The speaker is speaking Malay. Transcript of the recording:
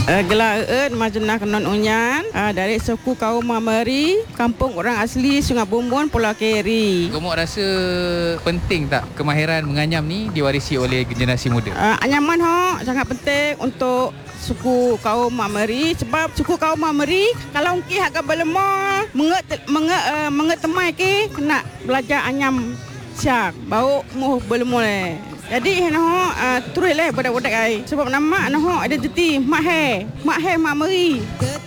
Gelar Majnah Kenon Unyan dari suku kaum Mameri, kampung orang asli Sungai Bumbun, Pulau Keri. Gemuk rasa penting tak kemahiran menganyam ni diwarisi oleh generasi muda? Anyaman sangat penting untuk suku kaum Mameri, sebab suku kaum Mameri kalau ungkih agak berlemah mengetemai ke kena belajar anyam siak bau muh berlemah. Jadi teruslah budak-budak ai sebab nama ada jeti mak Mameri.